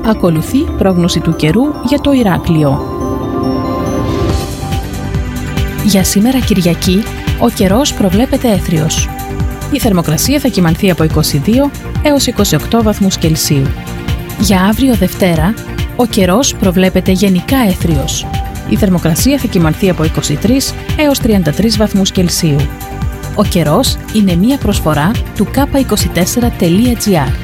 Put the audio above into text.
Ακολουθεί πρόγνωση του καιρού για το Ηράκλειο. Για σήμερα Κυριακή, ο καιρός προβλέπεται έθριος. Η θερμοκρασία θα κυμανθεί από 22 έως 28 βαθμούς Κελσίου. Για αύριο Δευτέρα, ο καιρός προβλέπεται γενικά έθριος. Η θερμοκρασία θα κυμανθεί από 23 έως 33 βαθμούς Κελσίου. Ο καιρός είναι μία προσφορά του k24.gr.